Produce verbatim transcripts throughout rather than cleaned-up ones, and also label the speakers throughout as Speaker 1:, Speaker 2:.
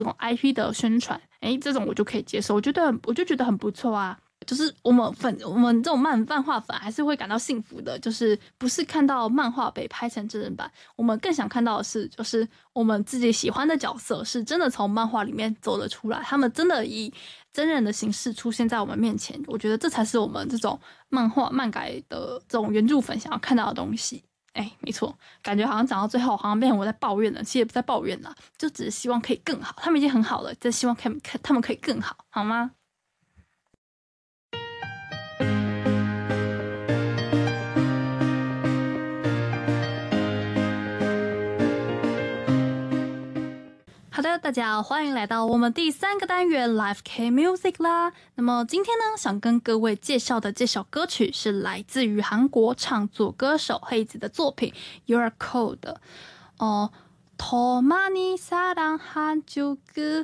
Speaker 1: 这种 I P 的宣传，哎，这种我就可以接受，我觉得我就觉得很不错啊。就是我们粉我们这种漫漫画粉还是会感到幸福的，就是不是看到漫画被拍成真人版，我们更想看到的是，就是我们自己喜欢的角色是真的从漫画里面走了出来，他们真的以真人的形式出现在我们面前，我觉得这才是我们这种漫画漫改的这种原著粉想要看到的东西。哎，没错，感觉好像讲到最后，好像变成我在抱怨了，其实也不在抱怨啦，就只是希望可以更好，他们已经很好了，就希望可以他们可以更好，好吗？好的，大家好，欢迎来到我们第三个单元 Live K Music 啦。那么今天呢，想跟各位介绍的这首歌曲是来自于韩国唱作歌手黑子的作品 You're Cold。哦，더 많이 사랑한 적은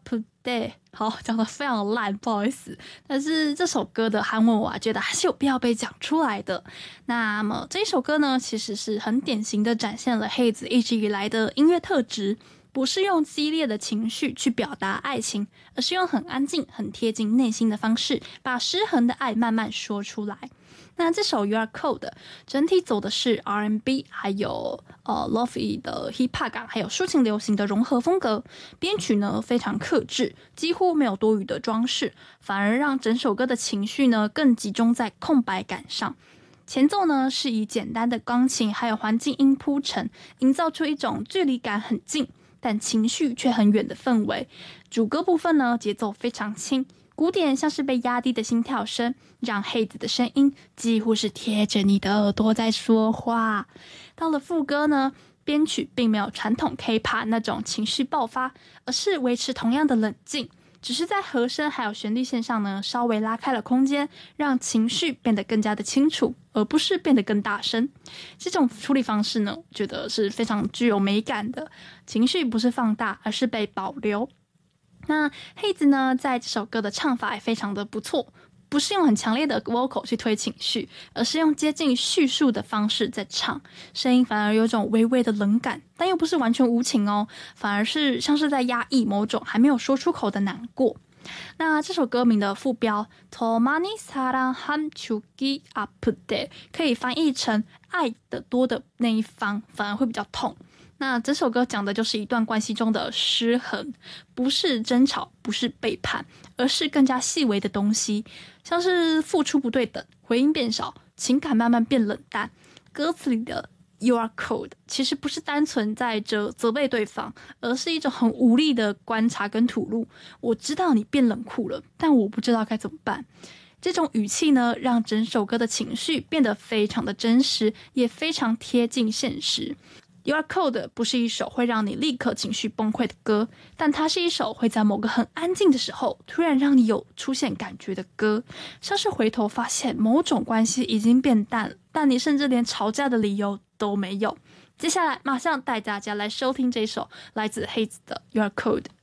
Speaker 1: 아프대。好，讲得非常烂，不好意思。但是这首歌的韩文我觉得还是有必要被讲出来的。那么这一首歌呢，其实是很典型的展现了黑子一直以来的音乐特质。不是用激烈的情绪去表达爱情，而是用很安静、很贴近内心的方式，把失衡的爱慢慢说出来。那这首 You Are Cold 整体走的是 R and B， 还有呃 Lo-fi 的 Hip Hop 感，还有抒情流行的融合风格。编曲呢非常克制，几乎没有多余的装饰，反而让整首歌的情绪呢更集中在空白感上。前奏呢是以简单的钢琴还有环境音铺陈，营造出一种距离感很近但情绪却很远的氛围。主歌部分呢，节奏非常轻，鼓点像是被压低的心跳声，让黑子的声音几乎是贴着你的耳朵在说话。到了副歌呢，编曲并没有传统 K-pop 那种情绪爆发，而是维持同样的冷静，只是在和声还有旋律线上呢，稍微拉开了空间，让情绪变得更加的清楚，而不是变得更大声。这种处理方式呢，我觉得是非常具有美感的，情绪不是放大，而是被保留。那黑子呢，在这首歌的唱法也非常的不错，不是用很强烈的 vocal 去推情绪，而是用接近叙述的方式在唱，声音反而有种微微的冷感，但又不是完全无情哦，反而是像是在压抑某种还没有说出口的难过。那这首歌名的副标 더 많이 사랑한 적이 아프대 可以翻译成爱的多的那一方反而会比较痛。那整首歌讲的就是一段关系中的失衡，不是争吵，不是背叛，而是更加细微的东西，像是付出不对等，回应变少，情感慢慢变冷淡。歌词里的 You are cold 其实不是单纯在这责备对方，而是一种很无力的观察跟吐露。我知道你变冷酷了，但我不知道该怎么办。这种语气呢，让整首歌的情绪变得非常的真实，也非常贴近现实。You Are Cold 不是一首会让你立刻情绪崩溃的歌，但它是一首会在某个很安静的时候突然让你有出现感觉的歌，像是回头发现某种关系已经变淡了，但你甚至连吵架的理由都没有。接下来马上带大家来收听这首来自黑子的 You Are Cold。